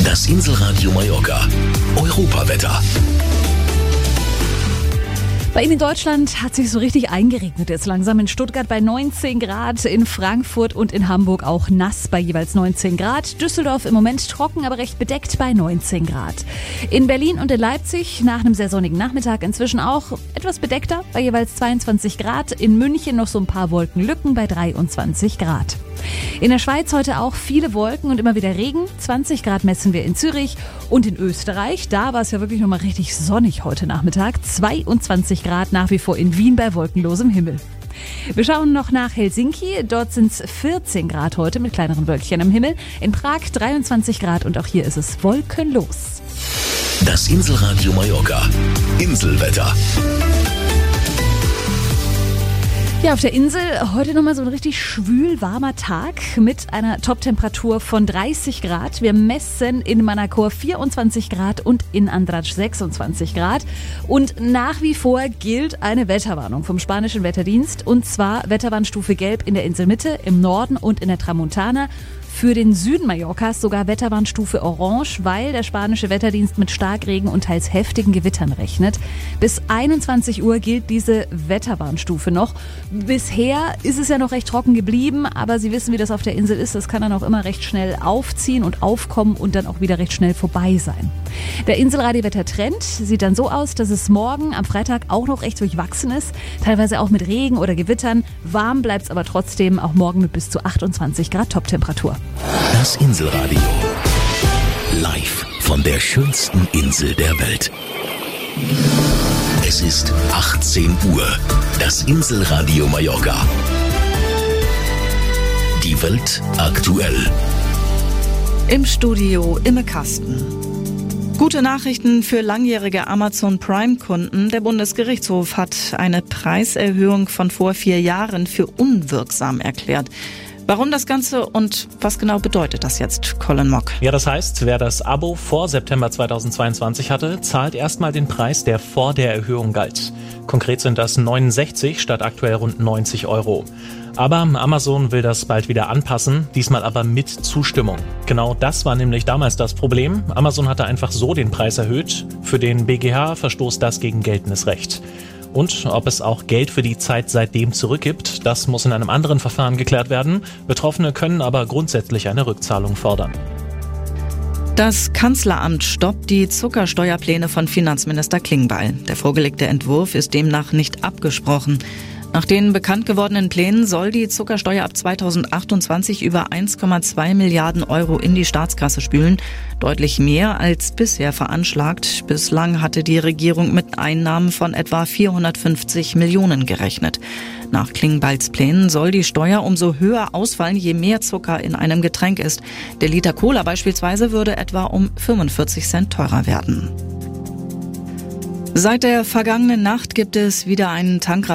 Das Inselradio Mallorca. Europawetter. Bei Ihnen in Deutschland hat sich so richtig eingeregnet jetzt langsam. In Stuttgart bei 19 Grad, in Frankfurt und in Hamburg auch nass bei jeweils 19 Grad. Düsseldorf im Moment trocken, aber recht bedeckt bei 19 Grad. In Berlin und in Leipzig nach einem sehr sonnigen Nachmittag inzwischen auch etwas bedeckter bei jeweils 22 Grad. In München noch so ein paar Wolkenlücken bei 23 Grad. In der Schweiz heute auch viele Wolken und immer wieder Regen. 20 Grad messen wir in Zürich und in Österreich. Da war es ja wirklich nochmal richtig sonnig heute Nachmittag. 22 Grad nach wie vor in Wien bei wolkenlosem Himmel. Wir schauen noch nach Helsinki. Dort sind es 14 Grad heute mit kleineren Wölkchen am Himmel. In Prag 23 Grad und auch hier ist es wolkenlos. Das Inselradio Mallorca. Inselwetter. Ja, auf der Insel heute nochmal so ein richtig schwül warmer Tag mit einer Toptemperatur von 30 Grad. Wir messen in Manacor 24 Grad und in Andratx 26 Grad. Und nach wie vor gilt eine Wetterwarnung vom spanischen Wetterdienst. Und zwar Wetterwarnstufe Gelb in der Inselmitte, im Norden und in der Tramontana. Für den Süden Mallorcas sogar Wetterwarnstufe Orange, weil der spanische Wetterdienst mit Starkregen und teils heftigen Gewittern rechnet. Bis 21 Uhr gilt diese Wetterwarnstufe noch. Bisher ist es ja noch recht trocken geblieben, aber Sie wissen, wie das auf der Insel ist. Das kann dann auch immer recht schnell aufziehen und aufkommen und dann auch wieder recht schnell vorbei sein. Der Inselradiowetter-Trend sieht dann so aus, dass es morgen am Freitag auch noch recht durchwachsen ist. Teilweise auch mit Regen oder Gewittern. Warm bleibt es aber trotzdem auch morgen mit bis zu 28 Grad Toptemperatur. Das Inselradio. Live von der schönsten Insel der Welt. Es ist 18 Uhr. Das Inselradio Mallorca. Die Welt aktuell. Im Studio Imme Kasten. Gute Nachrichten für langjährige Amazon Prime-Kunden. Der Bundesgerichtshof hat eine Preiserhöhung von vor 4 Jahren für unwirksam erklärt. Warum das Ganze und was genau bedeutet das jetzt, Colin Mock? Ja, das heißt, wer das Abo vor September 2022 hatte, zahlt erstmal den Preis, der vor der Erhöhung galt. Konkret sind das 69 statt aktuell rund 90 Euro. Aber Amazon will das bald wieder anpassen, diesmal aber mit Zustimmung. Genau das war nämlich damals das Problem. Amazon hatte einfach so den Preis erhöht. Für den BGH verstoßt das gegen geltendes Recht. Und ob es auch Geld für die Zeit seitdem zurückgibt, das muss in einem anderen Verfahren geklärt werden. Betroffene können aber grundsätzlich eine Rückzahlung fordern. Das Kanzleramt stoppt die Zuckersteuerpläne von Finanzminister Klingbeil. Der vorgelegte Entwurf ist demnach nicht abgesprochen. Nach den bekannt gewordenen Plänen soll die Zuckersteuer ab 2028 über 1,2 Milliarden Euro in die Staatskasse spülen. Deutlich mehr als bisher veranschlagt. Bislang hatte die Regierung mit Einnahmen von etwa 450 Millionen gerechnet. Nach Klingbeils Plänen soll die Steuer umso höher ausfallen, je mehr Zucker in einem Getränk ist. Der Liter Cola beispielsweise würde etwa um 45 Cent teurer werden. Seit der vergangenen Nacht gibt es wieder einen Tankrabatt